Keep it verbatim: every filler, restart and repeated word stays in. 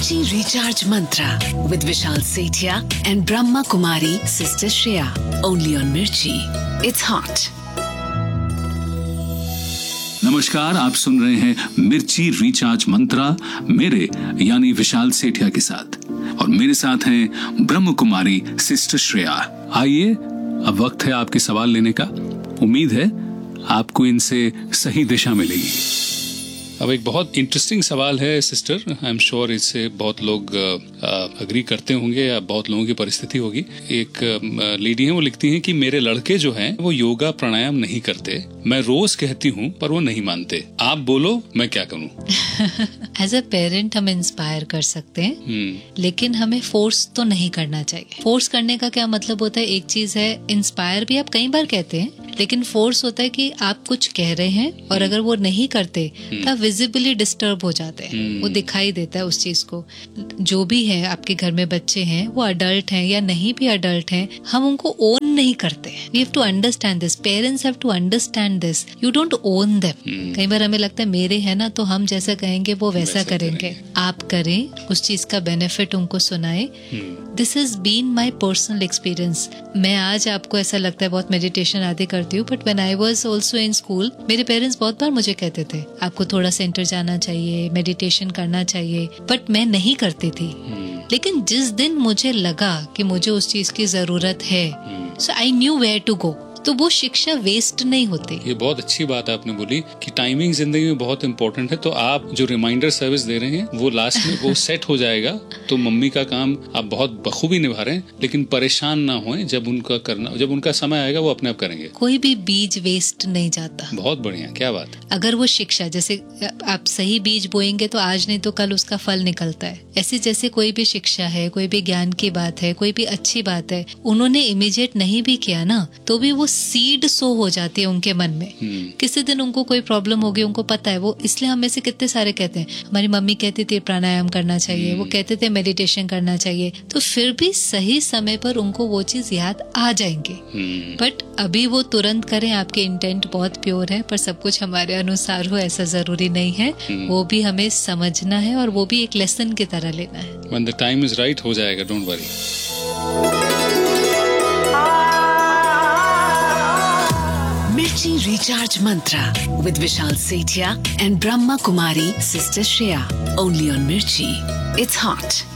Mirchi Recharge Mantra with Vishal Sethia and Brahma Kumari Sister Shreya. Only on Mirchi. It's hot. नमस्कार, आप सुन रहे हैं मिर्ची recharge मंत्रा मेरे यानी विशाल सेठिया के साथ, और मेरे साथ हैं ब्रह्म कुमारी सिस्टर श्रेया। आइए, अब वक्त है आपके सवाल लेने का। उम्मीद है आपको इनसे सही दिशा मिलेगी। अब एक बहुत इंटरेस्टिंग सवाल है सिस्टर, आई एम श्योर इससे बहुत लोग अग्री करते होंगे या बहुत लोगों की परिस्थिति होगी। एक लेडी है, वो लिखती हैं कि मेरे लड़के जो हैं वो योगा प्राणायाम नहीं करते, मैं रोज कहती हूँ पर वो नहीं मानते, आप बोलो मैं क्या करूँ? एज अ पेरेंट हम इंस्पायर कर सकते हैं, hmm. लेकिन हमें फोर्स तो नहीं करना चाहिए। फोर्स करने का क्या मतलब होता है? एक चीज है इंस्पायर भी आप कई बार कहते हैं, लेकिन फोर्स होता है कि आप कुछ कह रहे हैं और अगर वो नहीं करते तो आप विजिबली डिस्टर्ब हो जाते हैं, वो दिखाई देता है उस चीज को। जो भी है, आपके घर में बच्चे हैं, वो अडल्ट हैं या नहीं भी अडल्ट हैं, हम उनको ओन नहीं करते हैं। We have to understand this, parents have to understand this, you don't own them. कई बार हमें लगता है मेरे है ना, तो हम जैसा कहेंगे वो वैसा करेंगे। आप करें, उस चीज का बेनिफिट उनको सुनाए। This is been my personal experience. मैं आज आपको ऐसा लगता है बहुत मेडिटेशन आदि करती हूँ, but when I was also in school, मेरे पेरेंट्स बहुत बार मुझे कहते थे आपको थोड़ा सेंटर जाना चाहिए, मेडिटेशन करना चाहिए, बट मैं नहीं करती थी। लेकिन जिस दिन मुझे लगा कि मुझे उस चीज की जरूरत है, सो I knew where to go, तो वो शिक्षा वेस्ट नहीं होती। ये बहुत अच्छी बात आपने बोली कि टाइमिंग जिंदगी में बहुत इंपॉर्टेंट है। तो आप जो रिमाइंडर सर्विस दे रहे हैं वो लास्ट में वो सेट हो जाएगा, तो मम्मी का काम आप बहुत बखूबी निभा रहे हैं। लेकिन परेशान ना होएं, जब उनका करना जब उनका समय आएगा वो अपने आप करेंगे। कोई भी बीज वेस्ट नहीं जाता। बहुत बढ़िया, क्या बात। अगर वो शिक्षा, जैसे आप सही बीज बोएंगे तो आज नहीं तो कल उसका फल निकलता है। ऐसे जैसे कोई भी शिक्षा है, कोई भी ज्ञान की बात है, कोई भी अच्छी बात है, उन्होंने इमीडिएट नहीं भी किया ना, तो भी वो सीड सो हो जाती है उनके मन में। hmm. किसी दिन उनको कोई प्रॉब्लम होगी, उनको पता है वो, इसलिए हम में से कितने सारे कहते हैं हमारी मम्मी कहती थी प्राणायाम करना चाहिए, hmm. वो कहते थे मेडिटेशन करना चाहिए, तो फिर भी सही समय पर उनको वो चीज याद आ जाएंगे। But hmm. अभी वो तुरंत करें, आपके इंटेंट बहुत प्योर है, पर सब कुछ हमारे अनुसार हो ऐसा जरूरी नहीं है। hmm. वो भी हमें समझना है और वो भी एक लेसन की तरह लेना है। When the time is right हो जाएगा, don't worry. Mirchi Recharge Mantra with Vishal Sethia and Brahma Kumari Sister Shreya. Only on Mirchi. It's hot.